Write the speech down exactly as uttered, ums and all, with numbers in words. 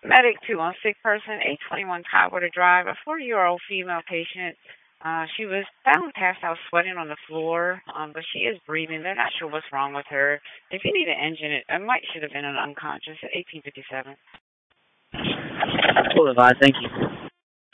Medic two one six person, eight twenty-one Tidewater Drive, a forty-year-old female patient. Uh, she was found passed out sweating on the floor, um, but she is breathing. They're not sure what's wrong with her. If you need an engine, it, it might should have been an unconscious at eighteen fifty-seven. Cool, advice. Thank you.